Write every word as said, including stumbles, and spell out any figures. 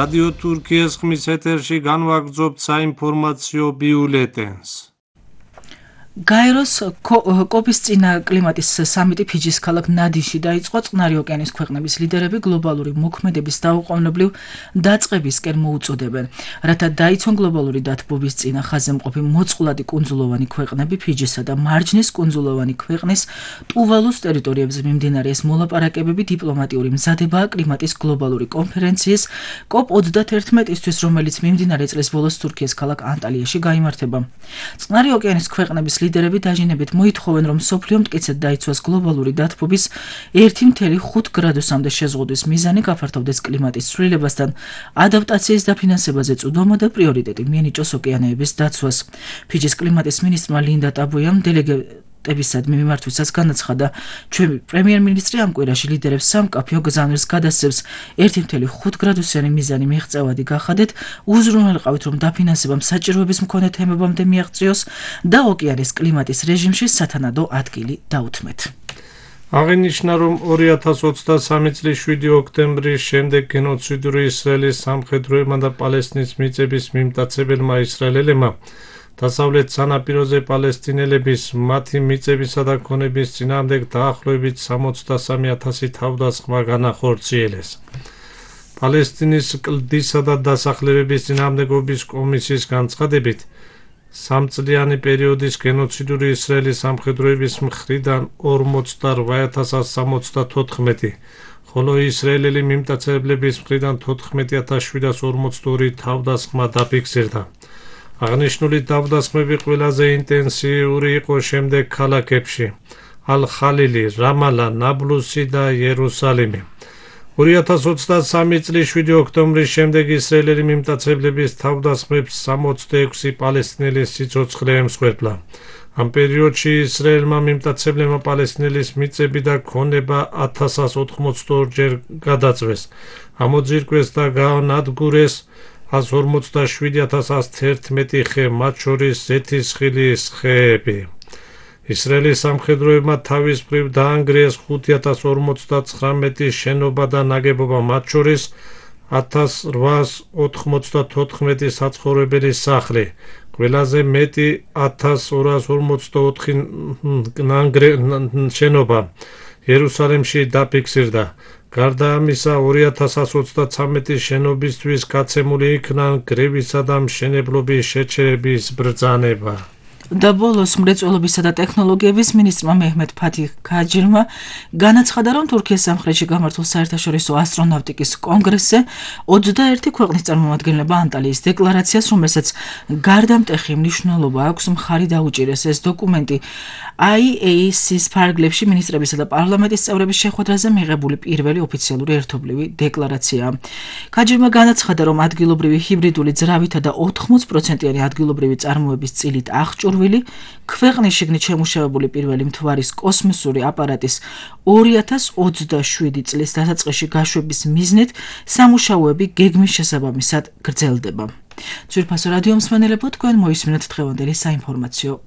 რადიო თურქიის ხმის ეთერში განვაგრძობთ საინფორმაციო ბიულეტენს. გაეროს კოპის წინა კლიმატის სამიტი ფიჯის ქალაქ ნადიში დაიწყო. წყნარი ოკეანის ქვეყნების ლიდერები გლობალური მოქმედების დაუყოვნებლივ დაწყებისკენ მოუწოდებენ, რათა დაიცვან გლობალური დათბობის წინა ხაზზე მყოფი მოწყვლადი კუნძულოვანი ქვეყნები ფიჯისა და მარჯნის კუნძულოვანი ქვეყნის ტუვალუს ტერიტორიებზე მიმდინარე ეს მოლაპარაკებები დიპლომატიური მზადებაა კლიმატის გლობალური კონფერენციის კოპ ოცდაათისთვის, რომელიც მიმდინარე წლის ბოლოს თურქიის ქალაქ ანტალიაში გაიმართება. წყნარი ოკეანის ქვეყნების ლიდერები დაჟინებით მოითხოვენ, რომ მსოფლიო მტკიცედ დაიცვას გლობალური დათბობის ერთი წუთი ხუთ გრადუსამდე შეზღუდვის მიზანი, გაფართოვდეს კლიმატის ცვლილებასთან ადაპტაციის დაფინანსებაზე წვდომა და პრიორიტეტი მიენიჭოს ოკეანეების დაცვას. ფიჯის კლიმატის მინისტრმა ლინდა ტაბუიამ დელეგატებისადმი მიმართვისას განაცხადა, ჩვენი პრემიერ-მინისტრი ამ კვირაში ლიდერებს სამკაფიო გზავნილს გადასცემს ერთი წუთი ხუთ გრადუსიანი მიზანი მიღწევადი გახადეთ, უზრუნველყავით, რომ დაფინანსებამ საჭიროების მქონე თემებამდე მიაღწიოს და ოკეანის კლიმატის რეჟიმში სათანადო ადგილი დაუთმეთ. აღინიშნა, რომ ორი ათას ოცდასამი წლის შვიდი ოქტემბრის შემდეგ გენოციდური ისრაელის სამხედროებმა და პალესტინის მიწების მიმტაცებელმა ისრაელელებმა დასავლეთ სანაპიროზე პალესტინელების მათი მიწებისა და ქონების წინააღმდეგ დაახლოებით სამოცდასამი ათასი თავდასხმა განახორციელეს. პალესტინის კლდისა და დასახლებების წინააღმდეგობის კომისიის განცხადებით, სამწლიანი პერიოდის გენოციდური ისრაელის სამხედროების მხრიდან ორმოცდარვა ათას ასი სამოცდათოთხმეტი, ხოლო ისრაელელი მიმტაცებლების მხრიდან თოთხმეტი ათას შვიდას ორმოცდაორი თავდასხმა დაფიქსირდა. აღნიშნული თავდასხმები ყველაზე ინტენსიური იყო შემდეგ ქალაქებში: ალ-ხალილი, რამალა, ნაბლუსი და იერუსალიმი. ორი ათას ოცდასამი წლის შვიდი ოქტომბრის შემდეგ ისრაელელი მიმტაცებლების თავდასხმებს სამოცდაექვსი პალესტინელის სიცოცხლე ემსხვერპლა. ამ პერიოდში ისრაელმა მიმტაცებლებმა პალესტინელის მიწები და ქონება ათას ასი ოთხმოცდაორი ჯერ გადაწვეს, ამოძირკვეს და გაანადგურეს ათას ორმოცდაშვიდი ათას ასი თერთმეტი ხე, მათ შორის ზეთისხილის ხეები. ისრაელის სამხედროებმა თავის მხრივ დაანგრიეს ხუთი ათას ორმოცდაცხრამეტი შენობა და ნაგებობა, მათ შორის ათას რვაას ოთხმოცდათოთხმეტი საცხოვრებელი სახლი, ყველაზე მეტი ათას ორას ორმოცდაოთხი შენობა იერუსალიმში დაფიქსირდა. გარდა ამისა, ორი ათას ასი ოცდაცამეტი შენობისთვის გაცემული იქნა გრევისა და მშენებლობის შეჩერების ბრძანება. და ბოლოს მრეწველობისა და ტექნოლოგიების მინისტრმა მეჰმედ ფათი ქაჯირმა განაცხადა, რომ თურქიის სამხრეთში გამართულ საერთაშორისო ასტრონავტიკის კონგრესზე ოცდაერთი ქვეყნის წარმომადგენლებმა ანტალიის დეკლარაციას, რომელსაც გარდამტეხი მნიშვნელობა აქვს, მხარი დაუჭირეს. ეს დოკუმენტი აი ეი სის ფარგლებში მინისტრებისა და პარლამენტის წევრების შეხვედრაზე მიღებული პირველი ოფიციალური ერთობლივი დეკლარაციაა. ქაჯირმა განაცხადა, რომ ადგილობრივი ჰიბრიდული ძრავითა და ოთხმოცი პროცენტიანი ადგილობრივი წარმოების წილით აღჭურვილი ქვეყნის შიგნით შემუშავებული პირველი მთვარის კოსმოსური აპარატის ორი ათას ოცდაშვიდი წლის დასაწყისში გაშვების მიზნით სამუშაოები გეგმის შესაბამისად გრძელდება. ძვირფასო რადიო მსმენელებო, თქვენ მოისმინეთ დღევანდელი საინფორმაციო